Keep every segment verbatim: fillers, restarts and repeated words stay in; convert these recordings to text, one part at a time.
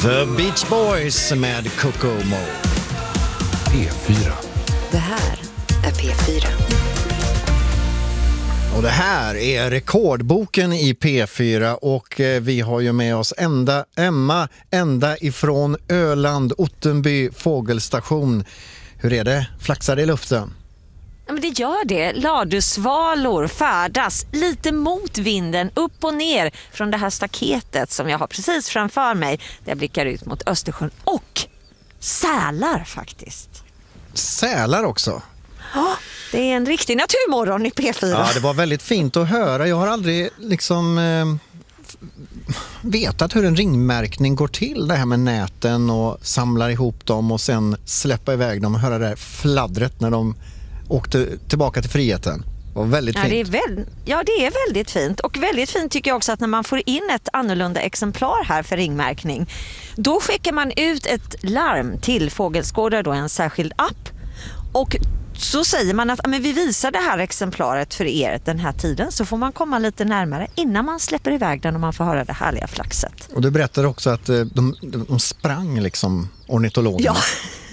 The Beach Boys med Kokomo. P fyra. Det här är P fyra. Och det här är rekordboken i P fyra och vi har ju med oss ända, Emma ända ifrån Öland, Ottenby fågelstation. Hur är det? Flaxar det i luften? Ja, men det gör det. Ladusvalor färdas lite mot vinden upp och ner från det här staketet som jag har precis framför mig. Där jag blickar ut mot Östersjön. Och sälar faktiskt. Sälar också? Ja, det är en riktig naturmorgon i P fyra. Ja, det var väldigt fint att höra. Jag har aldrig liksom eh, vetat hur en ringmärkning går till. Det här med näten och samlar ihop dem och sen släppa iväg dem och höra det här fladdret när de åkte tillbaka till friheten. Det var väldigt ja, fint. Det är väl, ja, det är väldigt fint. Och väldigt fint tycker jag också att när man får in ett annorlunda exemplar här för ringmärkning, då skickar man ut ett larm till Fågelskådare, då en särskild app. Och så säger man att men vi visar det här exemplaret för er den här tiden, så får man komma lite närmare innan man släpper iväg den och man får höra det härliga flaxet. Och du berättade också att de, de, de sprang liksom ornitologerna. Ja.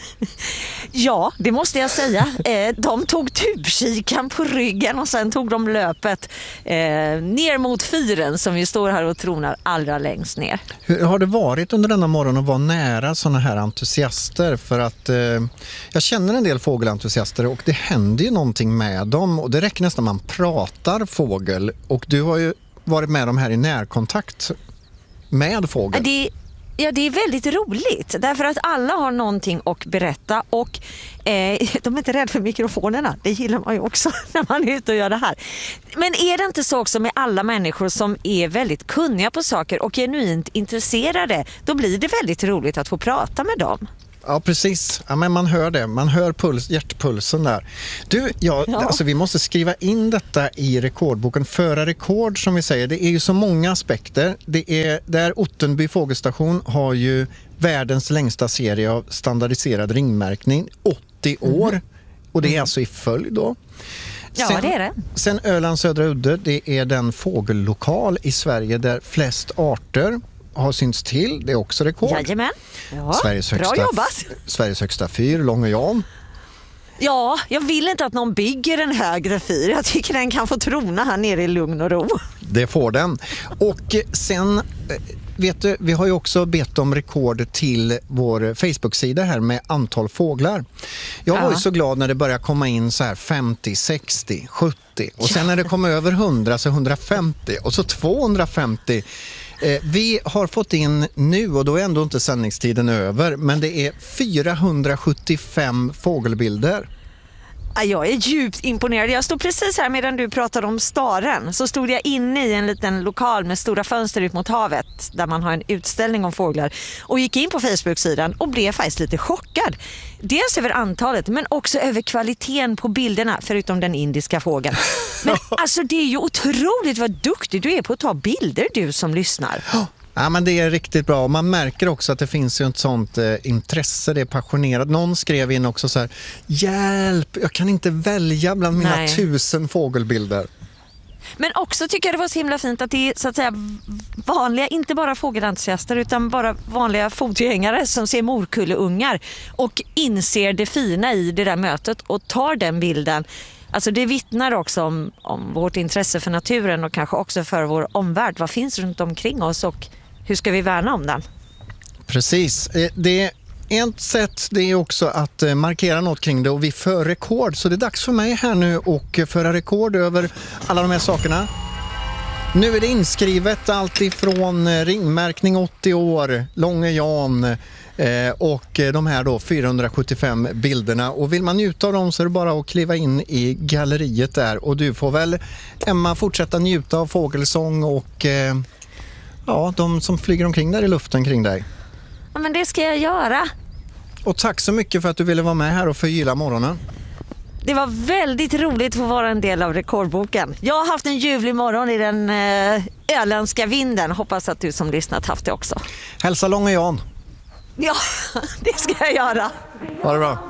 Ja, det måste jag säga. De tog tubkikan på ryggen och sen tog de löpet ner mot fyren som vi står här och tronar allra längst ner. Hur har det varit under denna morgon att vara nära sådana här entusiaster? För att eh, jag känner en del fågelentusiaster och det händer ju någonting med dem. Och det räcker nästan man pratar fågel. Och du har ju varit med dem här i närkontakt med fågel. Det Ja, det är väldigt roligt därför att alla har någonting att berätta och eh, de är inte rädda för mikrofonerna. Det gillar man ju också när man är ute och gör det här. Men är det inte så också med alla människor som är väldigt kunniga på saker och genuint intresserade, då blir det väldigt roligt att få prata med dem. Ja, precis. Ja, men man hör det. Man hör puls, hjärtpulsen där. Du, ja, Ja. Alltså, vi måste skriva in detta i rekordboken. Föra rekord, som vi säger. Det är ju så många aspekter. Det är, där Ottenby fågelstation har ju världens längsta serie av standardiserad ringmärkning. åttio år. Mm. Och det är mm. alltså i följd då. Ja, sen, det är det. Sen Öland Södra Udde, det är den fågellokal i Sverige där flest arter har synts till. Det är också rekord. Jajamän. Ja, Sveriges högsta, bra jobbat. Sveriges högsta fyr, Långe Jan. Ja, jag vill inte att någon bygger en högre fyr. Jag tycker den kan få trona här nere i lugn och ro. Det får den. Och sen, vet du, vi har ju också bett om rekord till vår Facebook-sida här med antal fåglar. Jag var ja. ju så glad när det började komma in så här femtio, sextio, sjuttio. Och sen när det kom över hundra så hundrafemtio och så tvåhundrafemtio. Eh, vi har fått in nu, och då är ändå inte sändningstiden över, men det är fyrahundrasjuttiofem fågelbilder. Jag är djupt imponerad. Jag stod precis här medan du pratade om staren. Så stod jag inne i en liten lokal med stora fönster ut mot havet där man har en utställning om fåglar och gick in på Facebook-sidan och blev faktiskt lite chockad. Dels över antalet men också över kvaliteten på bilderna, förutom den indiska fågeln. Men alltså det är ju otroligt vad duktig du är på att ta bilder, du som lyssnar. Ja, men det är riktigt bra. Man märker också att det finns ju ett sånt eh, intresse, det är passionerat. Någon skrev in också så här: hjälp, jag kan inte välja bland mina Nej. tusen fågelbilder. Men också tycker jag det var så himla fint att det är så att säga vanliga, inte bara fågelentusiaster utan bara vanliga fotgängare som ser morkulleungar och inser det fina i det där mötet och tar den bilden. Alltså det vittnar också om, om vårt intresse för naturen och kanske också för vår omvärld. Vad finns runt omkring oss och hur ska vi värna om den? Precis. Det är ett sätt, det är också att markera något kring det, och vi för rekord. Så det är dags för mig här nu och föra rekord över alla de här sakerna. Nu är det inskrivet allt ifrån ringmärkning åttio år, Långe Jan eh, och de här då fyrahundrasjuttiofem bilderna. Och vill man njuta av dem så är det bara att kliva in i galleriet där. Och du får väl, Emma, fortsätta njuta av fågelsång och eh, ja, de som flyger omkring där i luften kring dig. Ja, men det ska jag göra. Och tack så mycket för att du ville vara med här och förgylla morgonen. Det var väldigt roligt att få vara en del av rekordboken. Jag har haft en ljuvlig morgon i den eh, öländska vinden. Hoppas att du som lyssnat haft det också. Hälsa Långe Jan. Ja, det ska jag göra. Ha det bra.